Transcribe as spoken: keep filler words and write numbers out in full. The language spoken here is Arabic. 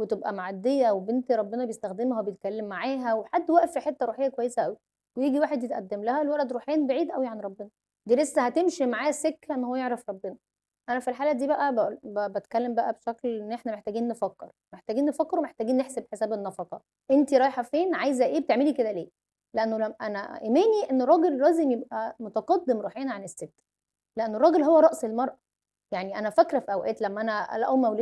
وتبقى معدية وبنت ربنا بيستخدمها وبيتكلم معاها وحد واقف في حتة روحية كويسة أوي، وييجي واحد يتقدم لها الولد روحيًا بعيد أوي عن ربنا، دي لسه هتمشي معاه سكة إن هو يعرف ربنا. أنا في الحالة دي بقى باقول ب باتكلم بقى بشكل إن إحنا محتاجين نفكّر، محتاجين نفكّر ومحتاجين نحسب حساب النفقة، أنتِ رايحة فين، عايزة إيه، بتعملي كده ليه؟ لأنه لم أنا إيماني إن الراجل لازم يبقى متقدم روحيًا عن الست، لأن الراجل هو رأس المرأة، يعني أنا فاكرة في أوقات لمّا أنا أول ما ولدت